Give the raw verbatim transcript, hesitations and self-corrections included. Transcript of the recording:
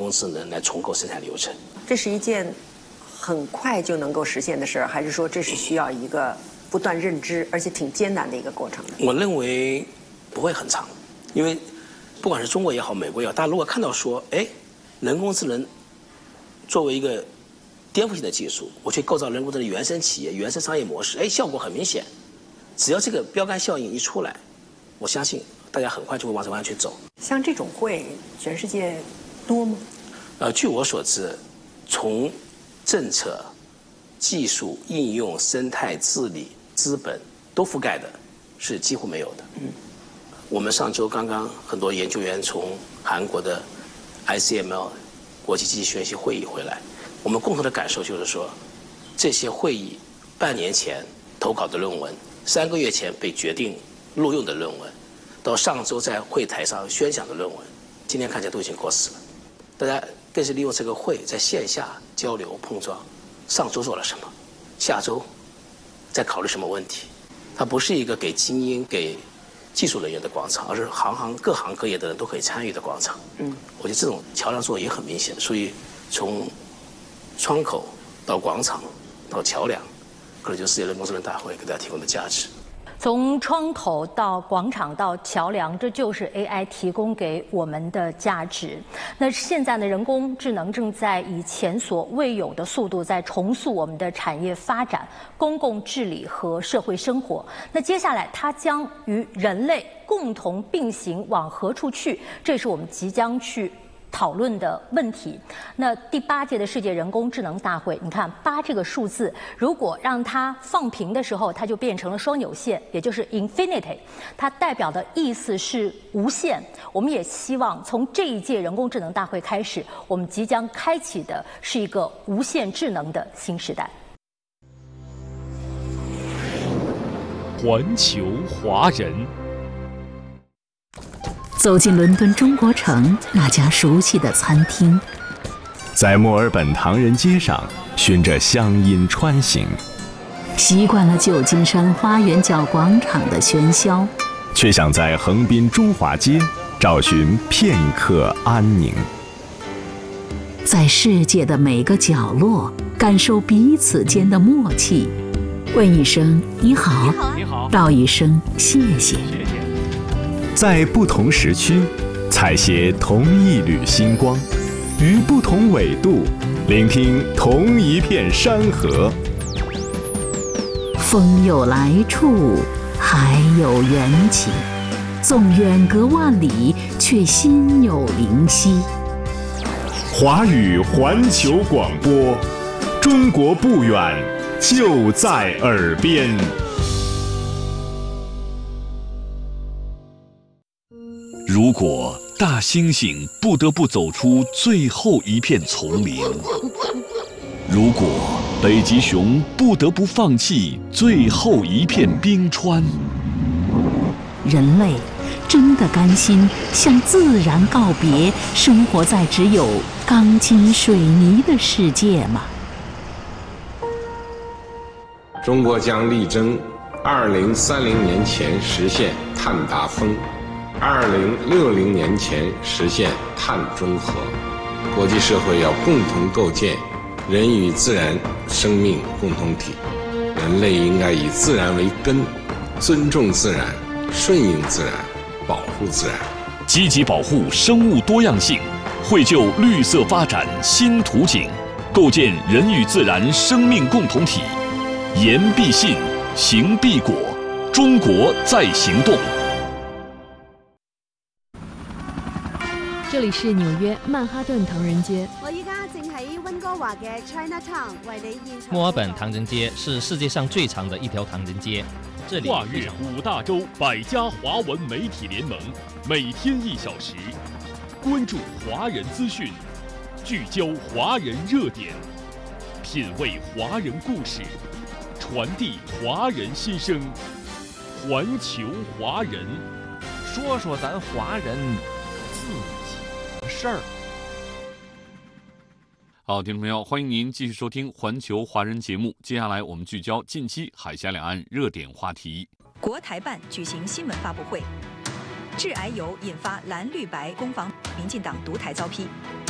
工智能来重构生产流程。 这是一件很快就能够实现的事儿，还是说这是需要一个不断认知，而且挺艰难的一个过程呢？ 我认为不会很长，因为不管是中国也好，美国也好，大家如果看到说，哎，人工智能作为一个颠覆性的技术，我去构造人工智能原生企业、原生商业模式，哎，效果很明显。只要这个标杆效应一出来，我相信大家很快就会往这方向去走。 像这种会，全世界多吗？ 呃，据我所知，从政策、技术、应用、生态、治理、资本都覆盖的，是几乎没有的。嗯，我们上周刚刚很多研究员从韩国的 I C M L 国际机器学习会议回来，我们共同的感受就是说，这些会议半年前投稿的论文，三个月前被决定录用的论文，到上周在会台上宣讲的论文，今天看起来都已经过时了。大家更是利用这个会在线下交流碰撞，上周做了什么，下周在考虑什么问题。它不是一个给精英、给技术人员的广场，而是行行各行各业的人都可以参与的广场。嗯，我觉得这种桥梁作用也很明显。所以从窗口到广场到桥梁，可能就是世界人工智能大会给大家提供的价值。 从窗口到广场到桥梁，这就是 A I 提供给我们的价值。那现在的人工智能正在以前所未有的速度在重塑我们的产业发展、公共治理和社会生活。那接下来它将与人类共同并行，往何处去？这是我们即将去讨论的问题。那第八届的世界人工智能大会，你看八这个数字，如果让它放平的时候，它就变成了双纽线，也就是 infinity， 它代表的意思是无限。我们也希望从这一届人工智能大会开始，我们即将开启的是一个无限智能的新时代。 环球华人。 走进伦敦中国城那家熟悉的餐厅， 在墨尔本唐人街上循着乡音穿行， 习惯了旧金山花园角广场的喧嚣， 却想在横滨中华街找寻片刻安宁。 在世界的每个角落感受彼此间的默契，问一声你好， 你好， 道一声谢谢。 在不同时区采撷同一缕星光，于不同纬度聆听同一片山河。 风有来处，海有缘起，纵远隔万里，却心有灵犀。 华语环球广播，中国不远，就在耳边。 如果大猩猩不得不走出最后一片丛林，如果北极熊不得不放弃最后一片冰川， 人类真的甘心向自然告别，生活在只有钢筋水泥的世界吗？ 中国将力争二零三零年前实现碳达峰，二零六零年前实现碳中和。国际社会要共同构建人与自然生命共同体，人类应该以自然为根，尊重自然，顺应自然，保护自然， 积极保护生物多样性，绘就绿色发展新图景，构建人与自然生命共同体。言必信，行必果，中国在行动。 这里是纽约曼哈顿唐人街。 我依家正喺温哥華嘅 Chinatown 為你現場。 墨爾本唐人街是世界上最長的一條唐人街，這裡跨越五大洲百家華文媒體聯盟，每天一小時，關注華人資訊，聚焦華人熱點，品味華人故事，傳遞華人心聲，環球華人， 說說咱華人自己的事兒。 好，听众朋友，欢迎您继续收听环球华人节目。接下来我们聚焦近期海峡两岸热点话题。 国台办举行新闻发布会，致癌油引发蓝绿白攻防，民进党独台遭批。